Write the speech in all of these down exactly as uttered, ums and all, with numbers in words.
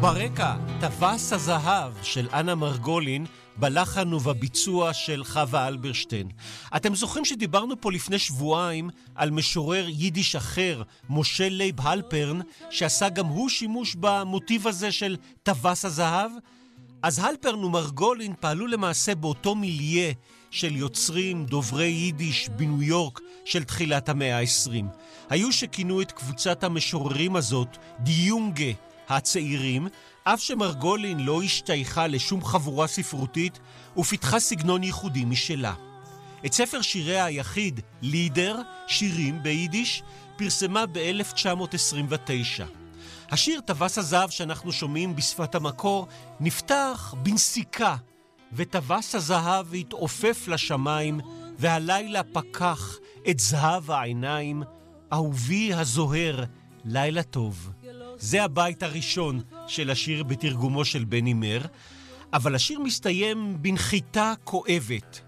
וברקע, טווס הזהב של אנה מרגולין, בלחן ובביצוע של חווה אלברשטיין. אתם זוכרים שדיברנו פה לפני שבועיים על משורר יידיש אחר, משה לייב הלפרן, שעשה גם הוא שימוש במוטיב הזה של טווס הזהב? אז הלפרן ומרגולין פעלו למעשה באותו מיליה של יוצרים דוברי יידיש בניו יורק של תחילת המאה ה-עשרים. היו שכינו את קבוצת המשוררים הזאת דיונגה הצעירים, אף שמרגולין לא השתייכה לשום חבורה ספרותית ופיתחה סגנון ייחודי משלה. את ספר שיריה היחיד, לידר, שירים ביידיש, פרסמה ב-אלף תשע מאות עשרים ותשע. השיר טווס הזהב שאנחנו שומעים בשפת המקור נפתח בנסיקה, וטווס הזהב התעופף לשמיים, והלילה פקח את זהב העיניים, אהובי הזוהר, לילה טוב. זה הבית הראשון של השיר בתרגומו של בני מר, אבל השיר מסתיים בנחיתה כואבת,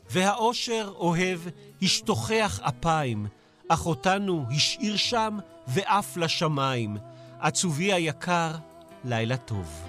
והאושר אוהב השתוכח אפיים, אך אותנו השאיר שם ואף לשמיים, עצובי היקר, לילה טוב.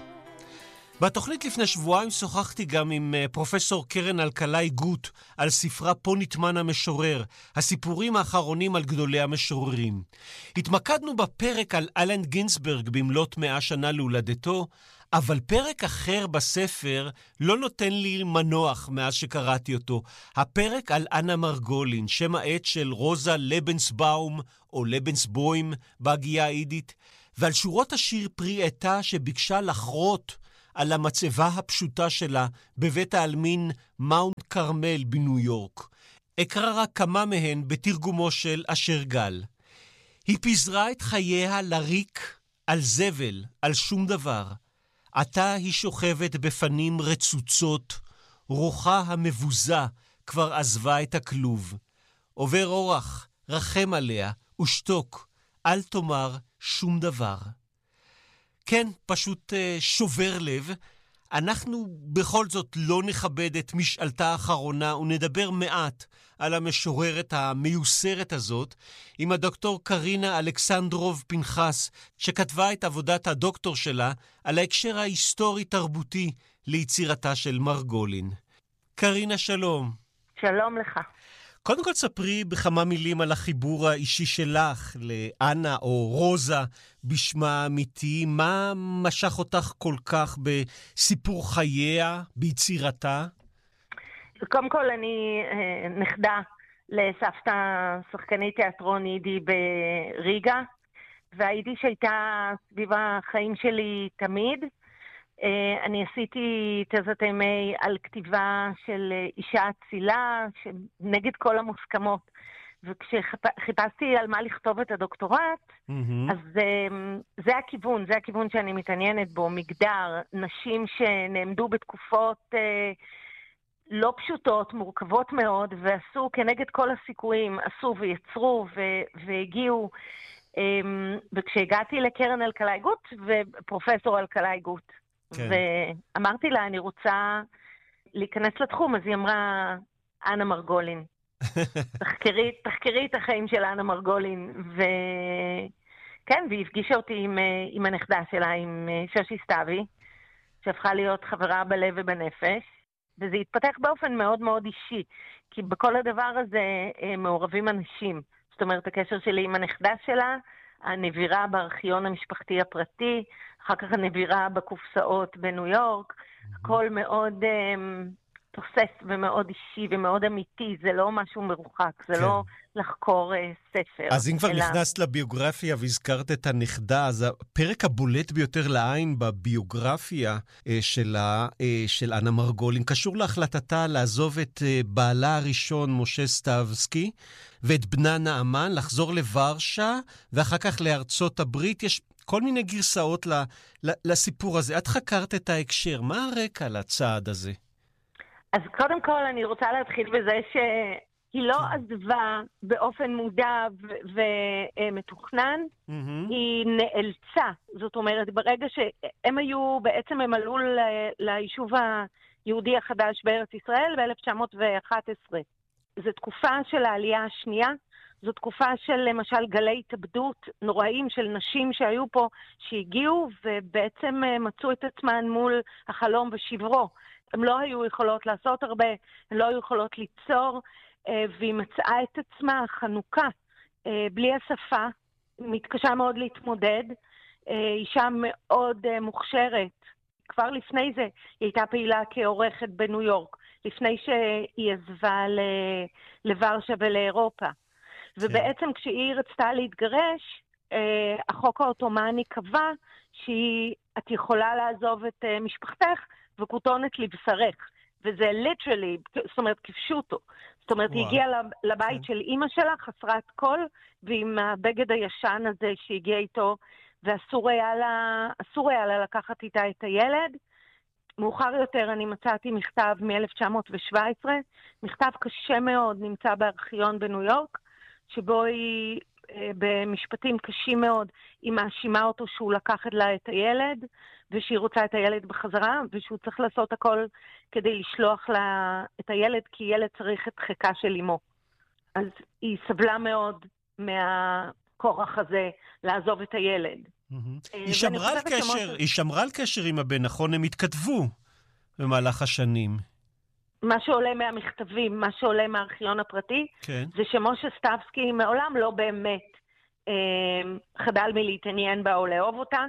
בתוכנית לפני שבועיים שוחחתי גם עם פרופסור קרן אלקלעי גוט על ספרה פה נטמן המשורר, הסיפורים האחרונים על גדולי המשוררים. התמקדנו בפרק על אלן גינסברג במלאת מאה שנה להולדתו, אבל פרק אחר בספר לא נותן לי מנוח מאז שקראתי אותו. הפרק על אנה מרגולין, שם העט של רוזה לבנסבאום או לבנסבוים בהגייה היידית, ועל שורות השיר פרי עטה שביקשה לחרות על המצבה הפשוטה שלה בבית העלמין מאונט קרמל בניו יורק. אקרא רק כמה מהן בתרגומו של אשר גל. היא פיזרה את חייה לריק, על זבל, על שום דבר. עתה היא שוכבת בפנים רצוצות, רוחה המבוזה כבר עזבה את הכלוב. עובר אורח, רחם עליה, ושתוק, אל תאמר שום דבר. כן, פשוט uh, שובר לב. אנחנו בכל זאת לא נכבד את משאלתה האחרונה ונדבר מעט על המשוררת המיוסרת הזאת עם הדוקטור קרינה אלכסנדרוב פנחס, שכתבה את עבודת הדוקטור שלה על ההקשר ההיסטורי-תרבותי ליצירתה של מרגולין. קרינה, שלום. שלום לך. קודם כל ספרי בכמה מילים על החיבור האישי שלך לאנה או רוזה בשמה האמיתי. מה משך אותך כל כך בסיפור חייה, ביצירתה? קודם כל אני נכדה לסבתא שחקנית תיאטרון יידי בריגה, והיידיש הייתה סביב החיים שלי תמיד. אני עשיתי תזת ימי על כתיבה של אישה אצילה, נגד כל המוסכמות. וכשחיפשתי על מה לכתוב את הדוקטורט, mm-hmm. אז זה הכיוון, זה הכיוון שאני מתעניינת בו, מגדר, נשים שנעמדו בתקופות לא פשוטות, מורכבות מאוד, ועשו כנגד כל הסיכויים, עשו ויצרו והגיעו. וכשהגעתי לקרן אלקלעי גוט ופרופסור אלקלעי גוט, כן. ואמרתי לה, אני רוצה להיכנס לתחום, אז היא אמרה, אנה מרגולין. תחקרי, תחקרי את החיים של אנה מרגולין. וכן, והיא הפגישה אותי עם, עם הנכדה שלה, עם שושי סתיוי, שהפכה להיות חברה בלב ובנפש, וזה התפתח באופן מאוד מאוד אישי, כי בכל הדבר הזה מעורבים אנשים. זאת אומרת, הקשר שלי עם הנכדה שלה, הנבירה בארכיון המשפחתי הפרטי, אחר כך הנבירה בקופסאות בניו יורק, mm-hmm. הכל מאוד um, תוסס ומאוד אישי ומאוד אמיתי, זה לא משהו מרוחק, זה כן. לא לחקור uh, ספר. אז אם כבר אלא... נכנסת לביוגרפיה והזכרת את הנכדה, אז הפרק הבולט ביותר לעין בביוגרפיה uh, שלה, uh, של אנה מרגולין, קשור להחלטתה לעזוב את uh, בעלה הראשון, משה סטבסקי, ואת בנה נעמן, לחזור לוורשה, ואחר כך לארצות הברית. יש כל מיני גרסאות ל, ל, לסיפור הזה. את חקרת את ההקשר. מה הרקע לצעד הזה? אז קודם כל אני רוצה להתחיל בזה שהיא לא עזבה באופן מודע ומתוכנן, mm-hmm. היא נאלצה. זאת אומרת, ברגע שהם היו, בעצם הם עלו ליישוב היהודי החדש בארץ ישראל ב-אלף תשע מאות ואחת עשרה. זו תקופה של העלייה השנייה, זו תקופה של למשל גלי התאבדות נוראים של נשים שהיו פה, שהגיעו ובעצם מצאו את עצמן מול החלום ושברו. הן לא היו יכולות לעשות הרבה, הן לא היו יכולות ליצור, והיא מצאה את עצמה חנוכה, בלי השפה, מתקשה מאוד להתמודד, אישה מאוד מוכשרת. כבר לפני זה היא הייתה פעילה כעורכת בניו יורק, לפני שהיא עזבה לוורשה ולאירופה. ובעצם כשהיא רצתה להתגרש, החוק העות'מאני קבע שאת יכולה לעזוב את משפחתך וכותונת לבשרך. וזה literally, זאת אומרת, כבשו אותו. זאת אומרת, היא הגיעה לבית של אמא שלה, חסרת קול, ועם הבגד הישן הזה שהגיע איתו, ואסור היה לה, אסור היה לה לקחת איתה את הילד. מאוחר יותר אני מצאתי מכתב מ-אלף תשע מאות שבע עשרה, מכתב קשה מאוד, נמצא בארכיון בניו יורק, שבו היא, במשפטים קשים מאוד, היא מאשימה אותו שהוא לקח לה את הילד, ושהיא רוצה את הילד בחזרה, ושהוא צריך לעשות הכל כדי לשלוח לה את הילד, כי ילד צריך את חיקה של אמו. אז היא סבלה מאוד מהכורח הזה לעזוב את הילד. היא שמרה על קשר, היא שמרה על קשר עם הבן, נכון? הם התכתבו במהלך השנים. מה שעולה מהמכתבים, מה שעולה מהארכיון הפרטי, כן. זה שמשה סטבסקי מעולם לא באמת אה, חדל מלהתעניין בה או לאהוב אותה,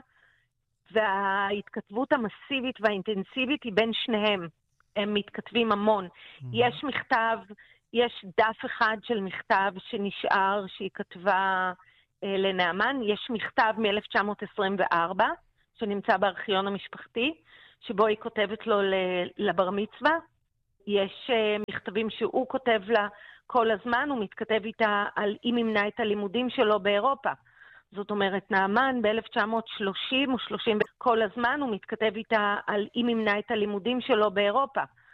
וההתכתבות המסיבית והאינטנסיבית היא בין שניהם. הם מתכתבים המון. Mm-hmm. יש מכתב, יש דף אחד של מכתב שנשאר, שהיא כתבה אה, לנעמן. יש מכתב מ-אלף תשע מאות עשרים וארבע, שנמצא בארכיון המשפחתי, שבו היא כותבת לו לבר מצווה. יש uh, מכתבים שהוא כותב לה כל הזמן, הוא מתכתב איתה על אם ימנע את הלימודים שלו באירופה. זאת אומרת, נעמן ב-אלף תשע מאות שלושים או שלושים כל הזמן הוא מתכתב איתה על אם ימנע את הלימודים שלו באירופה.